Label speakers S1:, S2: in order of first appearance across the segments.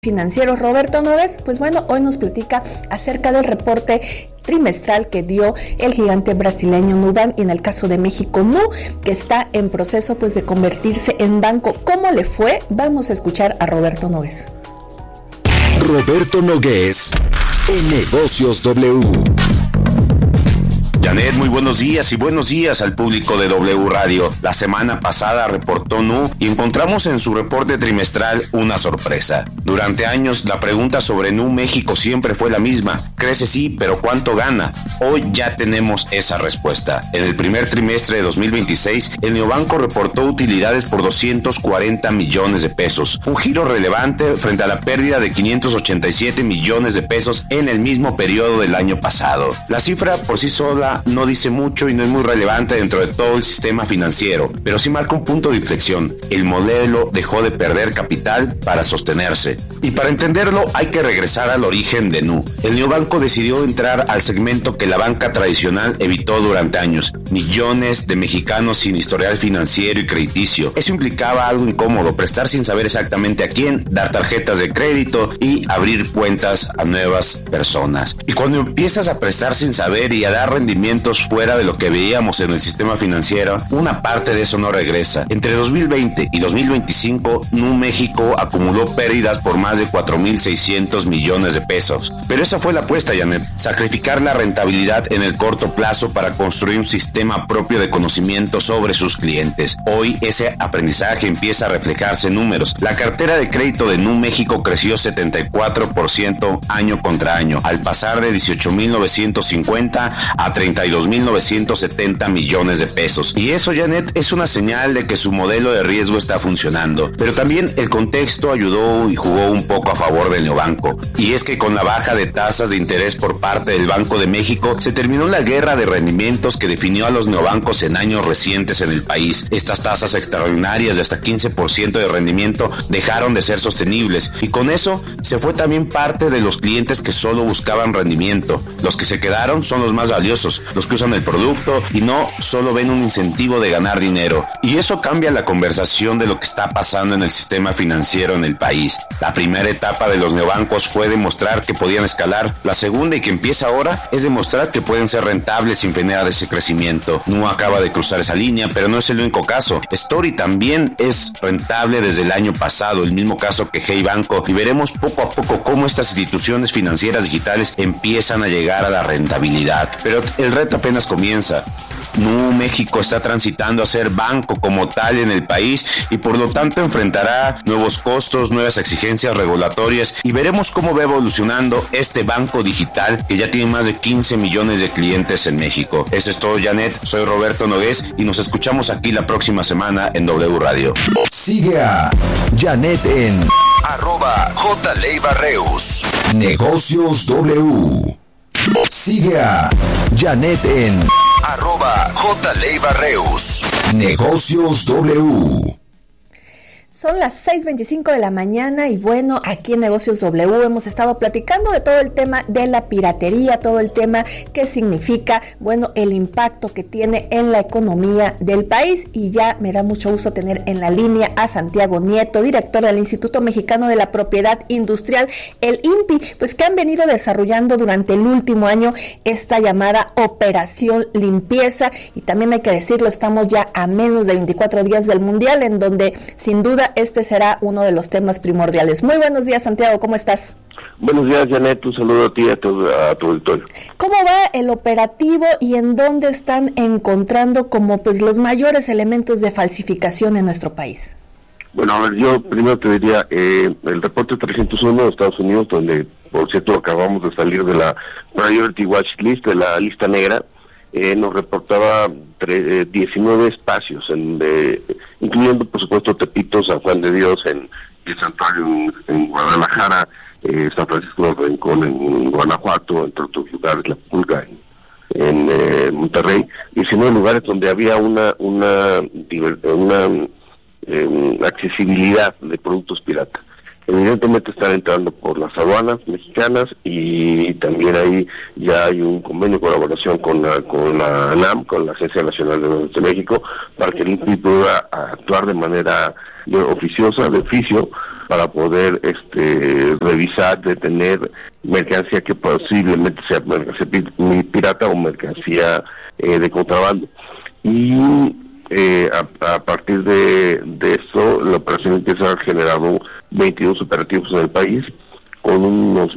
S1: Financieros, Roberto Nogués, pues bueno, hoy nos platica acerca del reporte trimestral que dio el gigante brasileño Nubank y en el caso de México Nu, que está en proceso pues de convertirse en banco. ¿Cómo le fue? Vamos a escuchar a Roberto Nogués.
S2: Roberto Nogués en Negocios W.
S3: Janet, muy buenos días y buenos días al público de W Radio. La semana pasada reportó Nu y encontramos en su reporte trimestral una sorpresa. Durante años la pregunta sobre Nu México siempre fue la misma. Crece sí, pero ¿cuánto gana? Hoy ya tenemos esa respuesta. En el primer trimestre de 2026, el neobanco reportó utilidades por 240 millones de pesos. Un giro relevante frente a la pérdida de 587 millones de pesos en el mismo periodo del año pasado. La cifra por sí sola no dice mucho y no es muy relevante dentro de todo el sistema financiero, pero sí marca un punto de inflexión. El modelo dejó de perder capital para sostenerse. Y para entenderlo hay que regresar al origen de Nu. El neobanco decidió entrar al segmento que la banca tradicional evitó durante años. Millones de mexicanos sin historial financiero y crediticio. Eso implicaba algo incómodo, prestar sin saber exactamente a quién, dar tarjetas de crédito y abrir cuentas a nuevas personas. Y cuando empiezas a prestar sin saber y a dar rendimientos fuera de lo que veíamos en el sistema financiero, una parte de eso no regresa. Entre 2020 y 2025, Nu México acumuló pérdidas por más de 4,600 millones de pesos. Pero esa fue la apuesta, Janet. Sacrificar la rentabilidad en el corto plazo para construir un sistema propio de conocimiento sobre sus clientes. Hoy ese aprendizaje empieza a reflejarse en números. La cartera de crédito de Nu México creció 74% año contra año, al pasar de 18,950 a 32,970 millones de pesos. Y eso, Janet, es una señal de que su modelo de riesgo está funcionando. Pero también el contexto ayudó y jugó un poco a favor del neobanco. Y es que con la baja de tasas de interés por parte del Banco de México, se terminó la guerra de rendimientos que definió a los neobancos en años recientes en el país. Estas tasas extraordinarias de hasta 15% de rendimiento dejaron de ser sostenibles. Y con eso se fue también parte de los clientes que solo buscaban rendimiento. Los que se quedaron son los más valiosos, los que usan el producto y no solo ven un incentivo de ganar dinero. Y eso cambia la conversación de lo que está pasando en el sistema financiero en el país. La primera etapa de los neobancos fue demostrar que podían escalar. La segunda, y que empieza ahora, es demostrar que pueden ser rentables sin frenar ese crecimiento. Nu acaba de cruzar esa línea, pero no es el único caso. Story también es rentable desde el año pasado, el mismo caso que Hey Banco, y veremos poco a poco cómo estas instituciones financieras digitales empiezan a llegar a la rentabilidad. Pero el reto apenas comienza. Nu México está transitando a ser banco como tal en el país y por lo tanto enfrentará nuevos costos, nuevas exigencias regulatorias y veremos cómo va evolucionando este banco digital que ya tiene más de 15 millones de clientes en México. Eso es todo, Janet. Soy Roberto Nogués y nos escuchamos aquí la próxima semana en W Radio.
S2: Sigue a Janet en @JLeiva-Reus. Negocios W. Sigue a Janet en @JLeiva-Reus. Negocios W.
S1: Son las 6:25 de la mañana y bueno, aquí en Negocios W hemos estado platicando de todo el tema de la piratería, todo el tema que significa, bueno, el impacto que tiene en la economía del país y ya me da mucho gusto tener en la línea a Santiago Nieto, director del Instituto Mexicano de la Propiedad Industrial, el INPI, pues que han venido desarrollando durante el último año esta llamada Operación Limpieza y también hay que decirlo, estamos ya a menos de 24 días del Mundial en donde sin duda este será uno de los temas primordiales. Muy buenos días, Santiago, ¿cómo estás?
S4: Buenos días, Janet, un saludo a ti y a tu auditorio.
S1: ¿Cómo va el operativo y en dónde están encontrando como pues los mayores elementos de falsificación en nuestro país?
S4: Bueno, a ver, yo primero te diría, el reporte 301 de Estados Unidos, donde, por cierto, acabamos de salir de la Priority Watch List, de la lista negra, nos reportaba 19 espacios, incluyendo, por supuesto, Tepito, San Juan de Dios, en el Santuario en Guadalajara, San Francisco del Rincón en Guanajuato, entre otros lugares, La Pulga en Monterrey, 19 lugares donde había una accesibilidad de productos piratas. Evidentemente están entrando por las aduanas mexicanas y también ahí ya hay un convenio de colaboración con la ANAM, con la Agencia Nacional de Aduanas de México, para que el INPI pueda actuar de manera oficiosa, de oficio, para poder revisar, detener mercancía que posiblemente sea mercancía pirata o mercancía de contrabando. Y a partir de esto, la operación empieza a generar 22 operativos en el país, con unos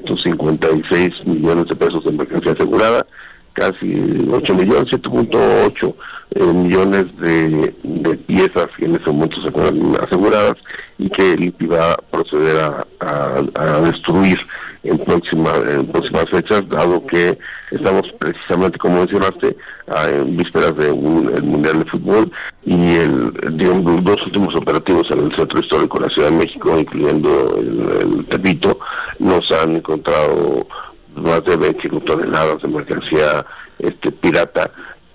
S4: 956 millones de pesos de mercancía asegurada, casi 8 millones, 7.8 millones de piezas que en ese momento se encuentran aseguradas y que el INPI va a proceder a destruir en próximas fechas, dado que estamos precisamente, como mencionaste, en vísperas de el Mundial de Fútbol y los dos últimos operativos en el Centro Histórico de la Ciudad de México, incluyendo el Tepito, nos han encontrado más de 25 toneladas de mercancía pirata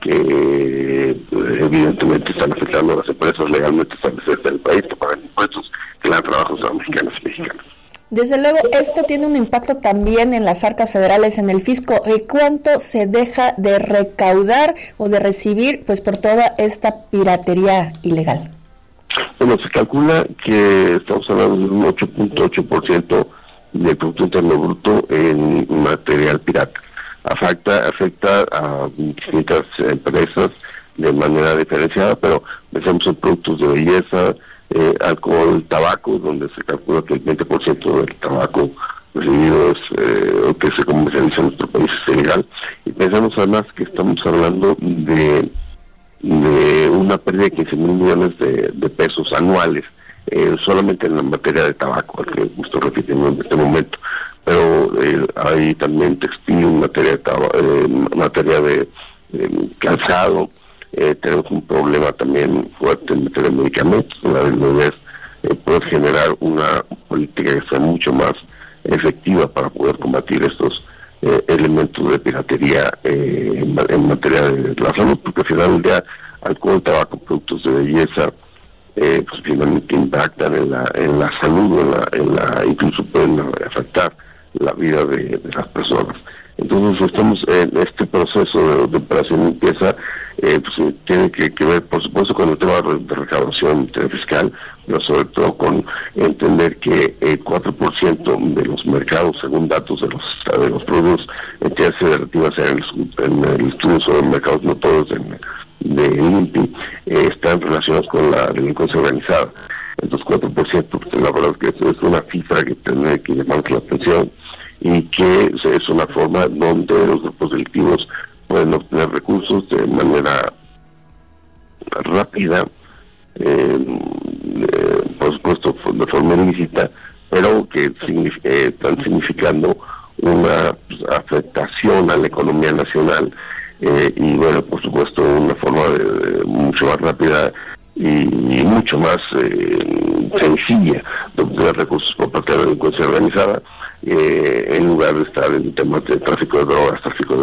S4: que evidentemente están afectando a las empresas legalmente establecidas en el país que pagan impuestos, que le dan trabajos a mexicanos y mexicanos.
S1: Desde luego, esto tiene un impacto también en las arcas federales, en el fisco. ¿Cuánto se deja de recaudar o de recibir pues por toda esta piratería ilegal?
S4: Bueno, se calcula que estamos hablando de un 8.8% del Producto Interno Bruto en material pirata. Afecta a distintas empresas de manera diferenciada, pero pensamos en productos de belleza, alcohol, tabaco, donde se calcula que el 20% del tabaco recibido o que se comercializa en nuestro país es ilegal. Y pensamos además que estamos hablando de una pérdida de 15,000 millones de pesos anuales, solamente en la materia de tabaco, al que estoy refiriendo en este momento. Pero hay también textil, materia de calzado. Tenemos un problema también fuerte en materia de medicamentos. La idea es poder generar una política que sea mucho más efectiva para poder combatir estos elementos de piratería en materia de la salud, porque al final del día alcohol, tabaco, productos de belleza pues finalmente impactan en la salud, incluso pueden afectar la vida de las personas. Entonces estamos en este proceso de operación limpieza, pues tiene que ver por supuesto con el tema de recaudación fiscal, pero sobre todo con entender que el 4% de los mercados, según datos de los productos, entidades federativas en el estudio sobre mercados notorios de INPI, están relacionados con la delincuencia organizada. Entonces 4%, pues, la verdad es que es una cifra que tiene que llamar la atención, y que es una forma donde los grupos delictivos pueden obtener recursos de manera rápida, por supuesto de forma ilícita, pero que están significando una afectación a la economía nacional, y bueno, por supuesto una forma mucho más rápida y mucho más sencilla de obtener recursos por parte de la delincuencia organizada, en lugar de estar en temas de tráfico de drogas, tráfico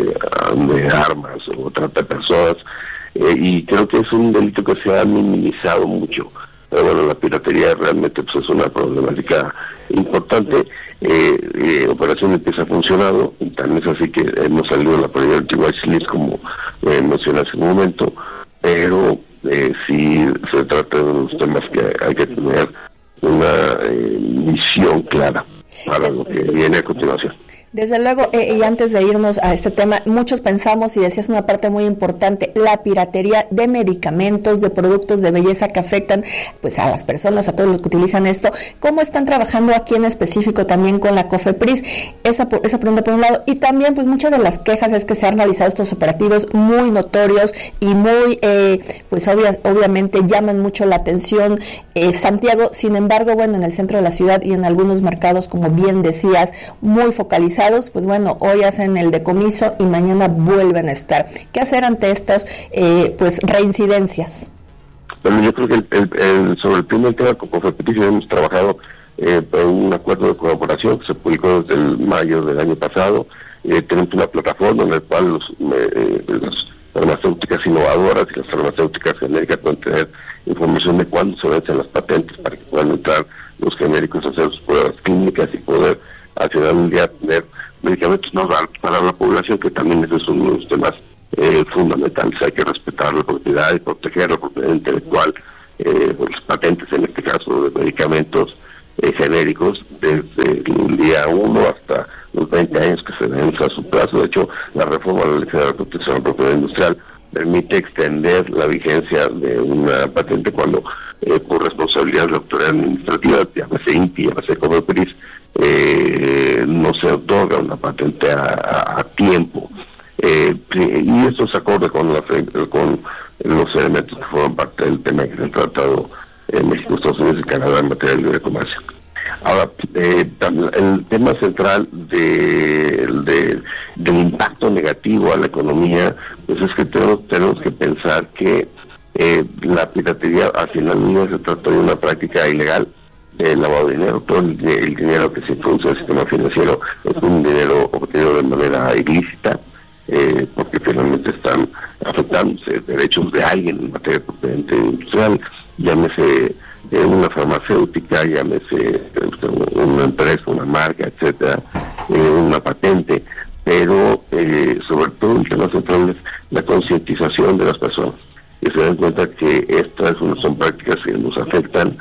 S4: de armas o trata de personas, y creo que es un delito que se ha minimizado mucho. Pero bueno, la piratería realmente pues es una problemática importante. Operación Limpieza ha funcionado, y tan es así que hemos salido de la Priority Watch List, como mencioné hace un momento, pero sí se trata de unos temas que hay que tener una visión clara para lo que viene a continuación.
S1: Desde luego, y antes de irnos a este tema, muchos pensamos, y decías una parte muy importante, la piratería de medicamentos, de productos de belleza que afectan pues a las personas, a todos los que utilizan esto. ¿Cómo están trabajando aquí en específico también con la COFEPRIS? Esa pregunta por un lado. Y también pues muchas de las quejas es que se han realizado estos operativos muy notorios y muy, pues obviamente llaman mucho la atención. Santiago, sin embargo, bueno, en el centro de la ciudad y en algunos mercados, como bien decías, muy focalizados, pues bueno, hoy hacen el decomiso y mañana vuelven a estar. ¿Qué hacer ante estas pues reincidencias?
S4: Bueno, yo creo que sobre el primer tema con COFEPRIS hemos trabajado en un acuerdo de colaboración que se publicó desde el mayo del año pasado. Tenemos una plataforma en la cual las farmacéuticas innovadoras y las farmacéuticas genéricas pueden tener información de cuándo se vencen las patentes para que puedan entrar los genéricos a hacer sus pruebas clínicas y poder al final del día tener medicamentos no para la población, que también ese es uno de los temas fundamentales. Hay que respetar la propiedad y proteger la propiedad intelectual, las patentes en este caso de medicamentos, genéricos desde el día 1 hasta los 20 años que se venza su plazo. De hecho, la reforma de la Ley General de Protección de la Propiedad Industrial permite extender la vigencia de una patente cuando por responsabilidad de la autoridad administrativa, llámese INPI, llámese Coferpris, no se otorga una patente a tiempo. Y esto se acorde con los elementos que forman parte del tema que se ha tratado en México, Estados Unidos y Canadá en materia de libre comercio. Ahora, el tema central del impacto negativo a la economía, pues es que tenemos que pensar que la piratería al final no se trata de una práctica ilegal de lavado de dinero. Todo el dinero que se introduce al sistema financiero es un dinero obtenido de manera ilícita, porque finalmente están afectándose derechos de alguien en materia de propiedad industrial, llámese una farmacéutica, llámese una empresa, una marca, etcétera, una patente, pero sobre todo el tema central es la concientización de las personas, que se den cuenta que estas son prácticas que nos afectan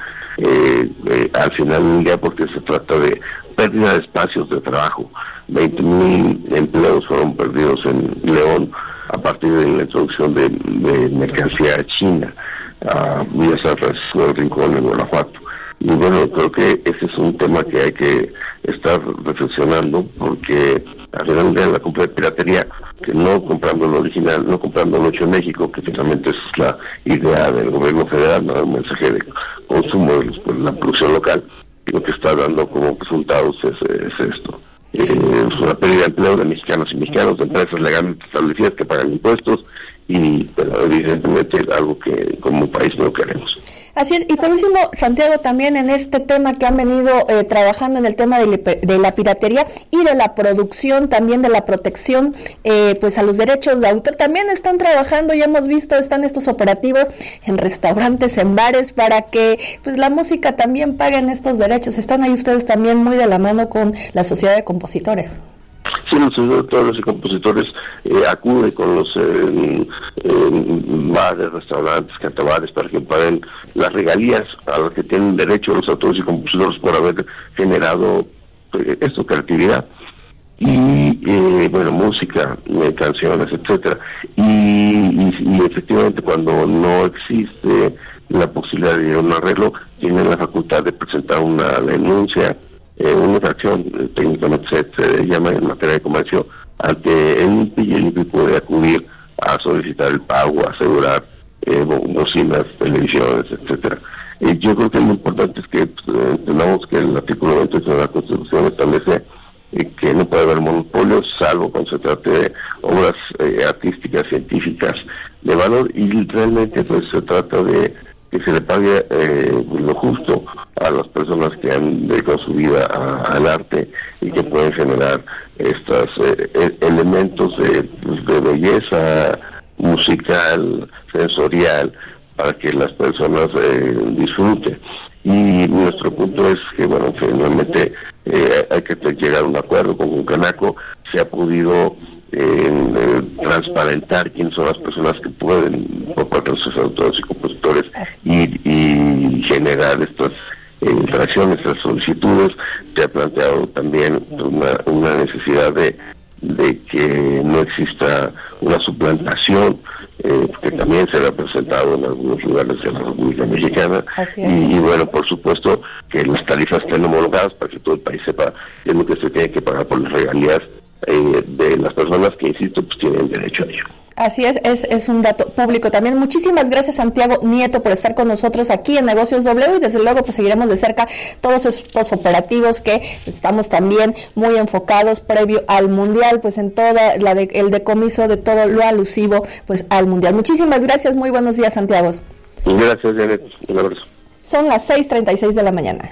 S4: al final del día, porque se trata de pérdida de espacios de trabajo. 20,000 empleos fueron perdidos en León a partir de la introducción de mercancía china a Villa San Francisco del Rincón, en Guanajuato. Y bueno, creo que ese es un tema que hay que estar reflexionando, porque al final de la compra de piratería, que no comprando lo original, no comprando lo hecho en México, que finalmente es la idea del gobierno federal, no un mensaje de consumo de la producción local, y lo que está dando como resultados es esto. Es una pérdida de empleo de mexicanos y mexicanos, de empresas legalmente establecidas que pagan impuestos, y pero evidentemente algo que como país no queremos.
S1: Así es. Y por último, Santiago, también en este tema que han venido trabajando en el tema de la piratería y de la producción, también de la protección pues a los derechos de autor, también están trabajando, ya hemos visto, están estos operativos en restaurantes, en bares, para que pues la música también paguen estos derechos. Están ahí ustedes también muy de la mano con la Sociedad de Compositores.
S4: Sí, todos los compositores acuden con los bares, restaurantes, cantabares, para que paguen las regalías a las que tienen derecho los autores y compositores por haber generado creatividad y bueno, música, canciones, etcétera. Y efectivamente, cuando no existe la posibilidad de un arreglo, tienen la facultad de presentar una denuncia, una infracción, técnicamente se llama en materia de comercio, ante el INPI, y el INPI puede acudir a solicitar el pago, asegurar bocinas, televisiones, etcétera. Yo creo que lo importante es que entendamos que el artículo 28 de la Constitución establece que no puede haber monopolios, salvo cuando se trate de obras artísticas, científicas de valor, y realmente pues se trata de que se le pague lo justo a las personas que han dedicado su vida al arte y que pueden generar estos elementos de belleza musical, sensorial, para que las personas disfruten. Y nuestro punto es que, bueno, finalmente hay que llegar a un acuerdo con Canaco. Se ha podido transparentar quiénes son las personas que pueden, por parte de sus autores y compositores, y generar estas infracciones, estas solicitudes. Se ha planteado también una necesidad de que no exista una suplantación, que también se ha presentado en algunos lugares de la República Mexicana. Y bueno, por supuesto, que las tarifas estén homologadas para que todo el país sepa qué es lo que se tiene que pagar por las regalías de las personas que, insisto, pues tienen derecho a ello.
S1: Así es un dato público también. Muchísimas gracias, Santiago Nieto, por estar con nosotros aquí en Negocios W, y desde luego pues seguiremos de cerca todos estos operativos que estamos también muy enfocados previo al Mundial, pues en toda el decomiso de todo lo alusivo pues al Mundial. Muchísimas gracias, muy buenos días, Santiago.
S4: Gracias, Janet, un abrazo.
S1: Son las 6:36 de la mañana.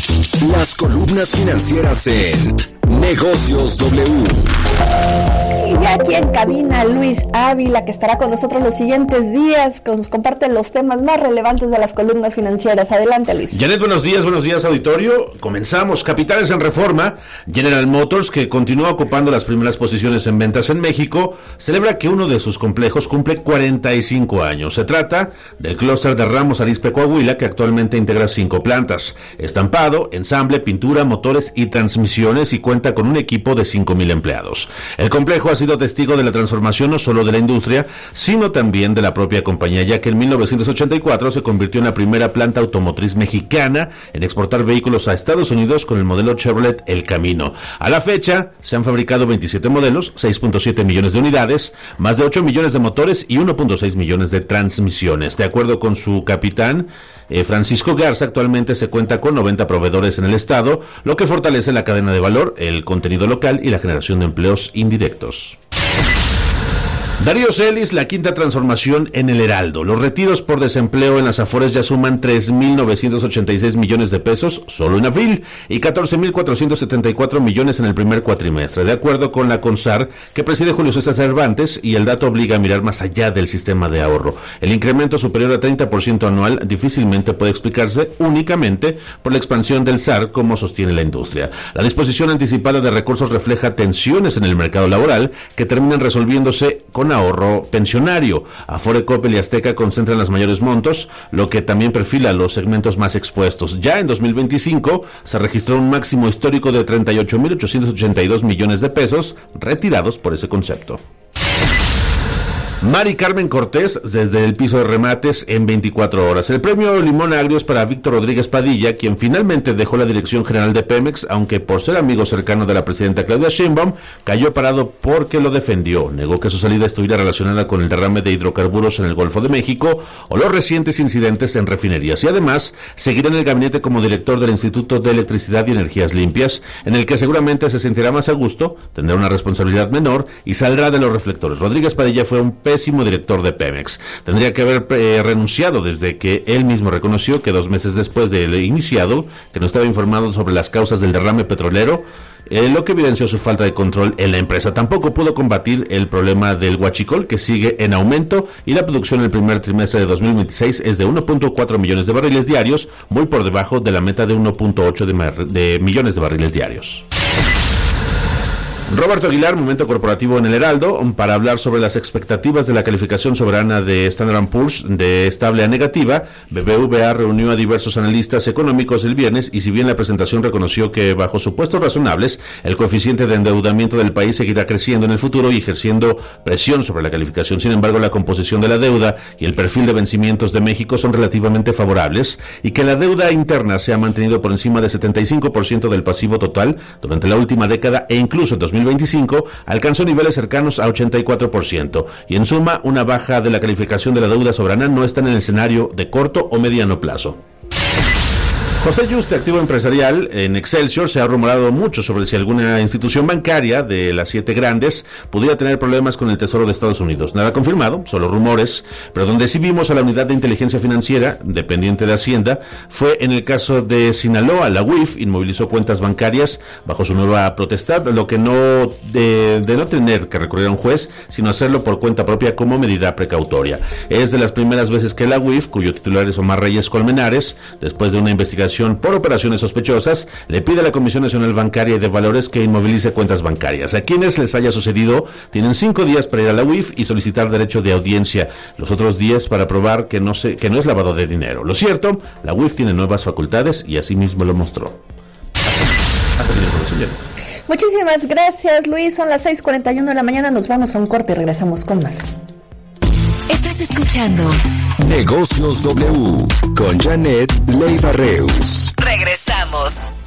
S2: Las columnas financieras en Negocios W.
S1: Y ya aquí en cabina Luis Ávila, que estará con nosotros los siguientes días, que nos comparte los temas más relevantes de las columnas financieras. Adelante, Luis.
S5: Janet, buenos días auditorio. Comenzamos. Capitales en reforma. General Motors, que continúa ocupando las primeras posiciones en ventas en México, celebra que uno de sus complejos cumple 45 años. Se trata del clúster de Ramos Arizpe, Coahuila, que actualmente integra 5 plantas: estampado, ensamble, pintura, motores y transmisiones, y cuenta con un equipo de 5,000 empleados. El complejo ha sido testigo de la transformación no solo de la industria, sino también de la propia compañía, ya que en 1984 se convirtió en la primera planta automotriz mexicana en exportar vehículos a Estados Unidos con el modelo Chevrolet El Camino. A la fecha, se han fabricado 27 modelos, 6.7 millones de unidades, más de 8 millones de motores y 1.6 millones de transmisiones. De acuerdo con su capitán, Francisco Garza, actualmente se cuenta con 90 proveedores en el estado, lo que fortalece la cadena de valor, el contenido local y la generación de empleos indirectos. Darío Celis, la quinta transformación en el Heraldo. Los retiros por desempleo en las Afores ya suman 3,986 millones de pesos solo en abril y 14,474 millones en el primer cuatrimestre, de acuerdo con la CONSAR que preside Julio César Cervantes, y el dato obliga a mirar más allá del sistema de ahorro. El incremento superior a 30% anual difícilmente puede explicarse únicamente por la expansión del SAR, como sostiene la industria. La disposición anticipada de recursos refleja tensiones en el mercado laboral que terminan resolviéndose con ahorro pensionario. Afore, Coppel y Azteca concentran los mayores montos, lo que también perfila los segmentos más expuestos. Ya en 2025 se registró un máximo histórico de 38,882 millones de pesos retirados por ese concepto. Mari Carmen Cortés, desde el piso de remates en 24 horas. El premio Limón Agrio es para Víctor Rodríguez Padilla, quien finalmente dejó la dirección general de Pemex, aunque por ser amigo cercano de la presidenta Claudia Sheinbaum, cayó parado porque lo defendió. Negó que su salida estuviera relacionada con el derrame de hidrocarburos en el Golfo de México o los recientes incidentes en refinerías. Y además, seguirá en el gabinete como director del Instituto de Electricidad y Energías Limpias, en el que seguramente se sentirá más a gusto, tendrá una responsabilidad menor y saldrá de los reflectores. Rodríguez Padilla fue un pésimo director de Pemex. Tendría que haber renunciado desde que él mismo reconoció que 2 meses después de iniciado, que no estaba informado sobre las causas del derrame petrolero, lo que evidenció su falta de control en la empresa. Tampoco pudo combatir el problema del huachicol, que sigue en aumento, y la producción en el primer trimestre de 2026 es de 1.4 millones de barriles diarios, muy por debajo de la meta de 1.8 de millones de barriles diarios. Roberto Aguilar, Momento Corporativo en el Heraldo, para hablar sobre las expectativas de la calificación soberana de Standard & Poor's de estable a negativa. BBVA reunió a diversos analistas económicos el viernes, y si bien la presentación reconoció que bajo supuestos razonables el coeficiente de endeudamiento del país seguirá creciendo en el futuro y ejerciendo presión sobre la calificación, sin embargo la composición de la deuda y el perfil de vencimientos de México son relativamente favorables, y que la deuda interna se ha mantenido por encima de 75% del pasivo total durante la última década, e incluso en 2025 alcanzó niveles cercanos a 84%, y en suma una baja de la calificación de la deuda soberana no está en el escenario de corto o mediano plazo. José Yuste, activo empresarial en Excelsior, se ha rumorado mucho sobre si alguna institución bancaria de las 7 grandes pudiera tener problemas con el Tesoro de Estados Unidos. Nada confirmado, solo rumores, pero donde sí vimos a la Unidad de Inteligencia Financiera, dependiente de Hacienda, fue en el caso de Sinaloa. La UIF inmovilizó cuentas bancarias bajo su nueva potestad, lo que no de no tener que recurrir a un juez, sino hacerlo por cuenta propia como medida precautoria. Es de las primeras veces que la UIF, cuyo titular es Omar Reyes Colmenares, después de una investigación por operaciones sospechosas, le pide a la Comisión Nacional Bancaria y de Valores que inmovilice cuentas bancarias. A quienes les haya sucedido tienen 5 días para ir a la UIF y solicitar derecho de audiencia, los otros 10 para probar que no es lavado de dinero. Lo cierto, la UIF tiene nuevas facultades y así mismo lo mostró. Hasta aquí la información.
S1: Muchísimas gracias, Luis. Son las 6:41 de la mañana. Nos vamos a un corte y regresamos con más.
S6: Estás escuchando
S2: Negocios W con Janet Leiva Reus.
S6: Regresamos.